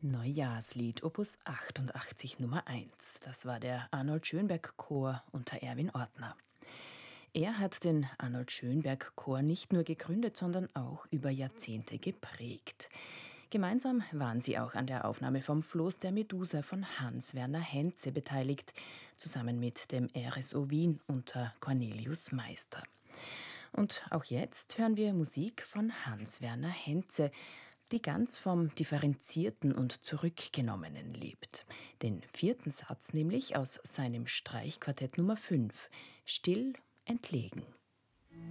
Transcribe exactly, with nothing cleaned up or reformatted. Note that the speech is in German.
Neujahrslied Opus achtundachtzig Nummer eins. Das war der Arnold Schönberg Chor unter Erwin Ortner. Er hat den Arnold Schönberg Chor nicht nur gegründet, sondern auch über Jahrzehnte geprägt. Gemeinsam waren sie auch an der Aufnahme vom Floß der Medusa von Hans-Werner Henze beteiligt, zusammen mit dem R S O Wien unter Cornelius Meister. Und auch jetzt hören wir Musik von Hans-Werner Henze, die ganz vom Differenzierten und Zurückgenommenen lebt. Den vierten Satz nämlich aus seinem Streichquartett Nummer fünf, Still, entlegen.